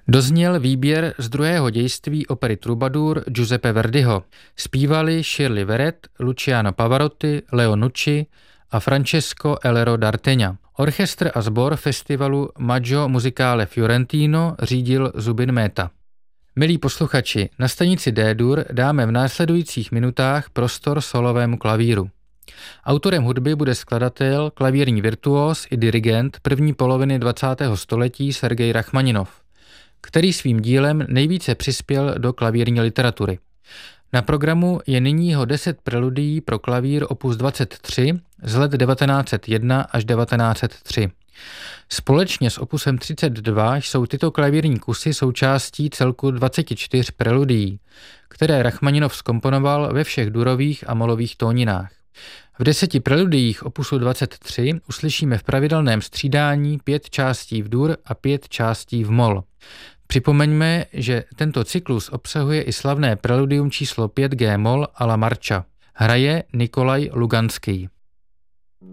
Dozněl výběr z druhého dějství opery Troubadour Giuseppe Verdiho. Zpívali Shirley Verrett, Luciano Pavarotti, Leo Nucci a Francesco Elero d'Artagnan. Orchestr a sbor festivalu Maggio Musicale Fiorentino řídil Zubin Mehta. Milí posluchači, na stanici D-dur dáme v následujících minutách prostor solovému klavíru. Autorem hudby bude skladatel, klavírní virtuóz i dirigent první poloviny 20. století Sergej Rachmaninov, který svým dílem nejvíce přispěl do klavírní literatury. Na programu je nyní jeho 10 preludií pro klavír opus 23 z let 1901 až 1903. Společně s opusem 32 jsou tyto klavírní kusy součástí celku 24 preludií, které Rachmaninov zkomponoval ve všech durových a molových tóninách. V 10 preludiích opusu 23 uslyšíme v pravidelném střídání 5 částí v dur a 5 částí v mol. Připomeňme, že tento cyklus obsahuje i slavné preludium číslo 5 G-moll a La Marcha. Hraje Nikolaj Luganský.